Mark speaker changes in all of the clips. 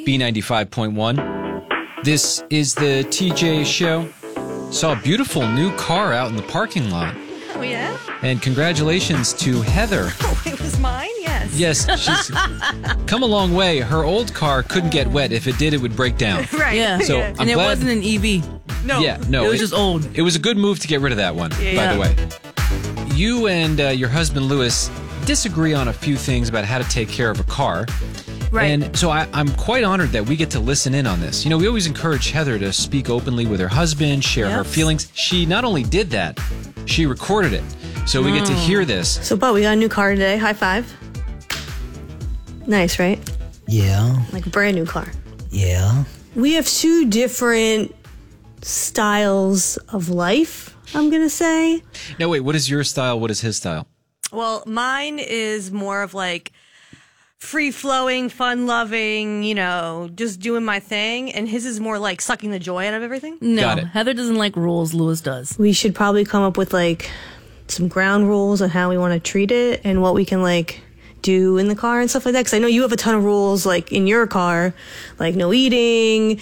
Speaker 1: B95.1. This is the TJ Show. Saw a beautiful new car out in the parking lot.
Speaker 2: Oh, yeah?
Speaker 1: And congratulations to Heather.
Speaker 2: Oh, it was mine? Yes.
Speaker 1: Yes, she's come a long way. Her old car couldn't get wet. If it did, it would break down.
Speaker 2: Right.
Speaker 3: Yeah.
Speaker 1: So
Speaker 2: Yeah.
Speaker 1: I'm
Speaker 3: And it
Speaker 1: glad.
Speaker 3: wasn't an EV.
Speaker 2: No.
Speaker 1: Yeah, no.
Speaker 3: It was just old.
Speaker 1: It was a good move to get rid of that one, by
Speaker 3: Yeah.
Speaker 1: the way. You and your husband, Lewis, disagree on a few things about how to take care of a car.
Speaker 2: Right.
Speaker 1: And so I'm quite honored that we get to listen in on this. You know, we always encourage Heather to speak openly with her husband, share her
Speaker 3: Yep.
Speaker 1: feelings. She not only did that, she recorded it. So we get to hear this.
Speaker 2: So, Bo, we got a new car today. High five. Nice, right?
Speaker 4: Yeah,
Speaker 2: Like a brand new car.
Speaker 4: yeah.
Speaker 2: We have two different styles of life, I'm going to say.
Speaker 1: Now, wait, what is your style? What is his style?
Speaker 2: Well, mine is more of like free-flowing, fun-loving, just doing my thing. And his is more like sucking the joy out of everything.
Speaker 3: No,
Speaker 1: Got it.
Speaker 3: Heather doesn't like rules. Lewis does.
Speaker 2: We should probably come up with like some ground rules on how we want to treat it and what we can like do in the car and stuff like that. Because I know you have a ton of rules like in your car, like no eating,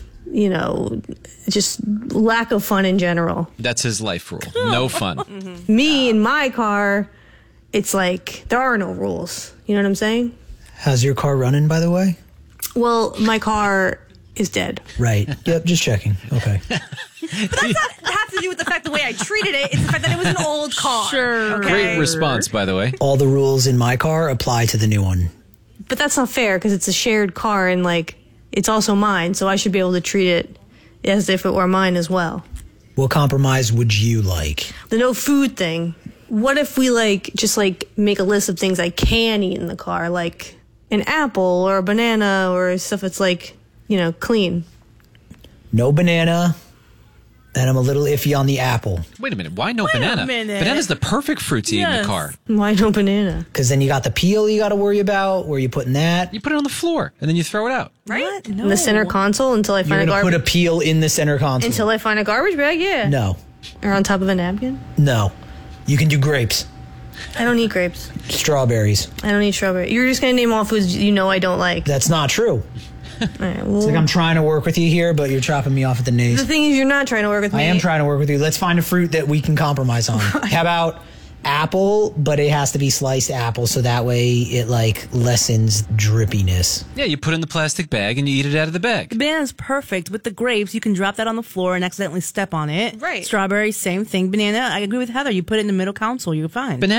Speaker 2: just lack of fun in general.
Speaker 1: That's his life rule. No fun.
Speaker 2: Me in my car, it's like there are no rules. You know what I'm saying?
Speaker 4: How's your car running, by the way?
Speaker 2: Well, my car is dead.
Speaker 4: Right. Yep, just checking. Okay.
Speaker 2: It has to do with the fact the way I treated it. It's the fact that it was an old car.
Speaker 3: Sure.
Speaker 2: Okay?
Speaker 1: Great response, by the way.
Speaker 4: All the rules in my car apply to the new one.
Speaker 2: But that's not fair because it's a shared car and like it's also mine, so I should be able to treat it as if it were mine as well.
Speaker 4: What compromise would you like?
Speaker 2: The no food thing. What if we just make a list of things I can eat in the car, like an apple or a banana or stuff that's clean.
Speaker 4: No banana, and I'm a little iffy on the apple.
Speaker 1: Wait a minute. Why no
Speaker 3: Wait a
Speaker 1: banana?
Speaker 3: minute.
Speaker 1: Banana's the perfect fruit to eat in the
Speaker 3: Yes.
Speaker 1: car.
Speaker 2: Why no banana?
Speaker 4: Because then you got the peel you got to worry about. Where you putting that?
Speaker 1: You put it on the floor, and then you throw it out.
Speaker 2: Right?
Speaker 3: What?
Speaker 2: In the center console until I
Speaker 4: You're
Speaker 2: find a
Speaker 4: going to put
Speaker 2: garbage
Speaker 4: a peel in the center console.
Speaker 2: until I find a garbage bag, yeah.
Speaker 4: No.
Speaker 2: Or on top of a napkin.
Speaker 4: No. You can do grapes,
Speaker 2: I don't eat grapes.
Speaker 4: strawberries.
Speaker 2: I don't eat strawberry. You're just gonna name all foods I don't like.
Speaker 4: That's not true.
Speaker 2: All right, well,
Speaker 4: It's like I'm trying to work with you here, but you're chopping me off at the knees.
Speaker 2: the thing is, you're not trying to work with me.
Speaker 4: I am trying to work with you. Let's find a fruit that we can compromise on. How about apple, but it has to be sliced apple so that way it lessens drippiness.
Speaker 1: Yeah, you put it in the plastic bag, and you eat it out of the bag.
Speaker 3: Banana's perfect. With the grapes, you can drop that on the floor and accidentally step on it.
Speaker 2: Right.
Speaker 3: Strawberry, same thing. Banana, I agree with Heather. You put it in the middle console, you're fine.